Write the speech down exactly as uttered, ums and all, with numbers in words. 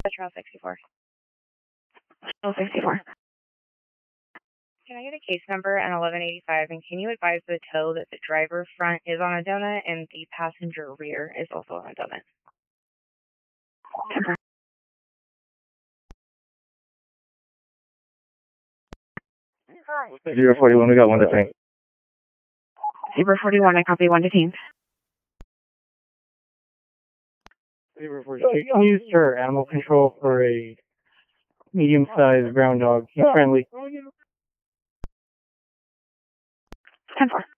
Trail sixty-four. Trail sixty-four. Can I get a case number and eleven eighty-five, and can you advise the tow that the driver front is on a donut and the passenger rear is also on a donut? Zero forty-one, we got one detained. Zero forty-one, I copy one detained. Zero forty-two, I'll use her animal control for a medium-sized brown dog. He's friendly. ten four.